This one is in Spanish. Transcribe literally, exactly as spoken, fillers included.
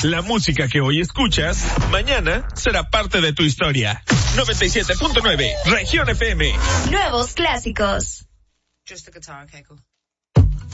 La música que hoy escuchas, mañana será parte de tu historia. noventa y siete punto nueve, Región F M. Nuevos clásicos. Just the guitar, okay, cool.